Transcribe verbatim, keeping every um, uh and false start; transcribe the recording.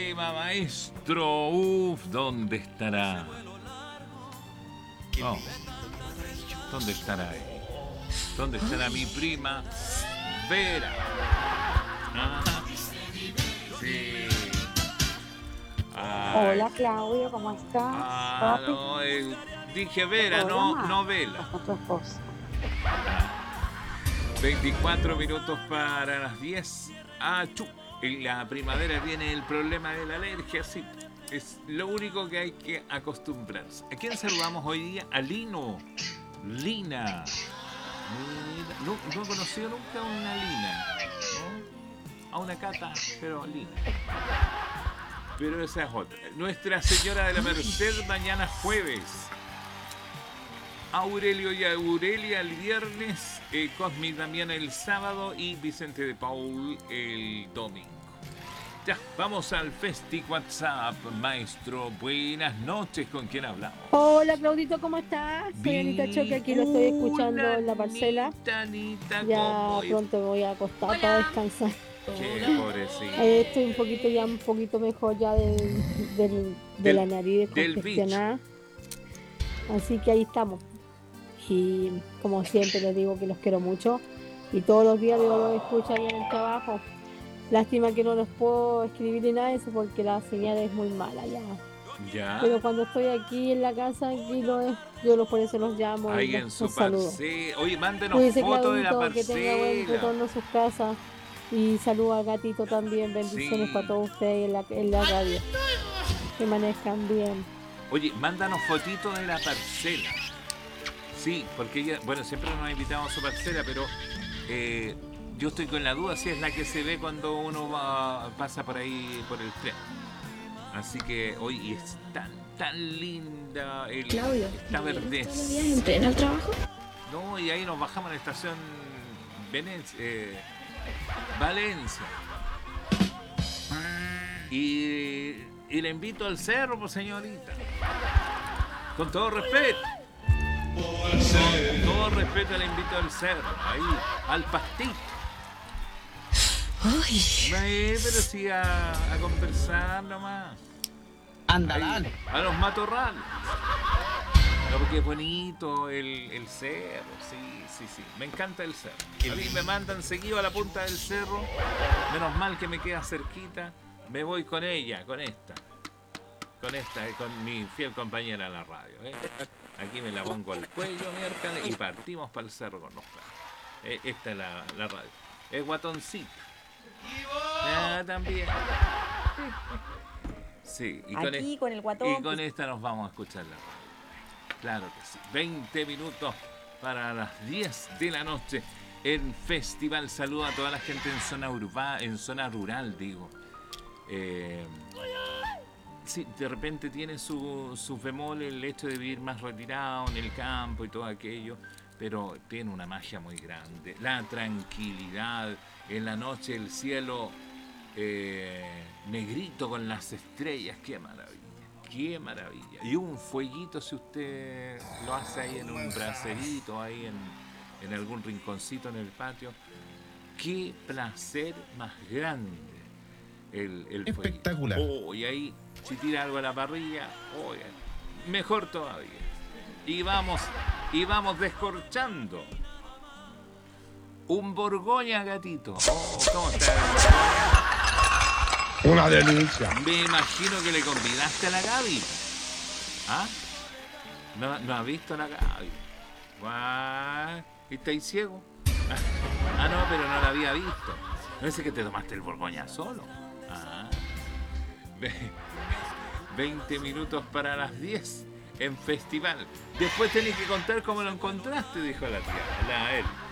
Tema maestro, uff, ¿dónde estará? Oh, ¿dónde estará él? ¿Dónde estará mi prima Vera? Ah, sí. Ay, Hola Claudio, ¿cómo estás? ah, Papi, no, eh, dije Vera, hola no, Ma, no Vela. con tu esposa. veinticuatro minutos para las diez. Ah, chu. En la primavera viene el problema de la alergia, sí. Es lo único que hay que acostumbrarse. ¿A quién saludamos hoy día? A Lino. Lina. Mira, no, no he conocido nunca a una Lina, ¿no? A una Cata, pero Lina. Pero esa es otra. Nuestra Señora de la Merced mañana jueves. Aurelio y Aurelia el viernes, eh, Cosmi Damián el sábado y Vicente de Paul el domingo. Ya, vamos al Festi WhatsApp, maestro. Buenas noches, ¿con quién hablamos? Hola Claudito, ¿cómo estás? Soy Anita Choque, Vi... aquí lo estoy escuchando Hola, en la parcela. Anita, Anita, Ya ¿cómo pronto me voy a acostar para descansar. Qué pobrecito. Eh, estoy un poquito ya un poquito mejor ya del, del- de Del- la nariz del descongestionada. Así que ahí estamos. Y como siempre les digo que los quiero mucho. Y todos los días digo, los escucho ahí en el trabajo. Lástima que no los puedo escribir ni nada de eso porque la señal es muy mala ya. Ya. Pero cuando estoy aquí en la casa, aquí lo, yo los, por eso los llamo y Ahí los, en su los saludo. parcela. Oye, mándenos Cuídese, fotos de la Claudito, que tenga buen parcela. retorno a sus casas. Y saludo al gatito también. Bendiciones Sí. para todos ustedes en la, en la radio. Que manejan bien. Oye, mándanos fotitos de la parcela. Sí, porque ella, bueno, siempre nos ha invitado a su parcela, pero eh, yo estoy con la duda si es la que se ve cuando uno va, pasa por ahí por el tren. Así que hoy es tan, tan linda. El, Claudio, está ¿no vienes verde. todos los días en tren al trabajo? No, y ahí nos bajamos en la estación Venecia, eh, Valencia. Y, y le invito al cerro, pues señorita. Con todo respeto. Con todo respeto le invito al cerro. Ahí, al pastito. Uy, Eh, pero sí a, a conversar nomás. andalán. Ahí, a los matorrales. No, porque es bonito el, el cerro, sí, sí, sí. Me encanta el cerro. A mí me mandan seguido a la punta del cerro. Menos mal que me queda cerquita. Me voy con ella, con esta. Con esta, con mi fiel compañera en la radio. ¿eh? Aquí me la pongo al cuello, miércoles, y partimos para el cerro con los perros. Eh, esta es la, la radio. Es guatoncita. Ah, también. Sí, y con, Aquí e- con el guatón. y con esta nos vamos a escuchar la radio. Claro que sí. veinte minutos para las diez de la noche en Festival. Saludo a toda la gente en zona urbana, en zona rural, digo. Eh, sí, de repente tiene su, su bemol el hecho de vivir más retirado en el campo y todo aquello, pero tiene una magia muy grande. La tranquilidad, en la noche el cielo eh, negrito con las estrellas, qué maravilla. Qué maravilla. Y un fueguito si usted lo hace ahí en un bracerito, ahí en, en algún rinconcito en el patio. Qué placer más grande el, el Espectacular. fueguito. Oh, y ahí, si tira algo a la parrilla, oh, mejor todavía. Y vamos, y vamos descorchando. Un Borgoña, gatito. Oh, ¿cómo está? Una delicia. Me imagino que le convidaste a la Gaby. ¿Ah? ¿No, no ha visto a la Gaby? Guau, ¿estáis ciego? Ah, no, pero no la había visto. No es que te tomaste el Borgoña solo. Ah. Ve- veinte minutos para las diez en festival. Después tenés que contar cómo lo encontraste, dijo la tía, la él.